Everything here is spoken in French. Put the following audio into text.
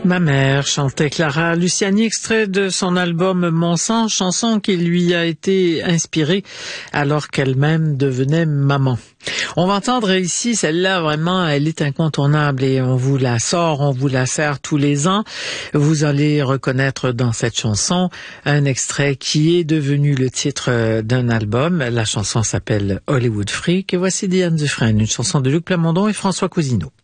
Ma mère, chantait Clara Luciani, extrait de son album Mon sang, chanson qui lui a été inspirée alors qu'elle-même devenait maman. On va entendre ici, celle-là vraiment, elle est incontournable et on vous la sort, on vous la sert tous les ans. Vous allez reconnaître dans cette chanson un extrait qui est devenu le titre d'un album. La chanson s'appelle Hollywood Freak et voici Diane Dufresne, une chanson de Luc Plamondon et François Cousineau.